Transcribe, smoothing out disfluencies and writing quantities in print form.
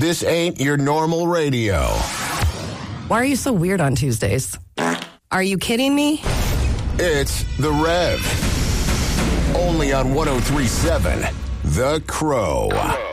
This ain't your normal radio. Why are you so weird on Tuesdays? Are you kidding me? It's The Rev. Only on 103.7 The Crow.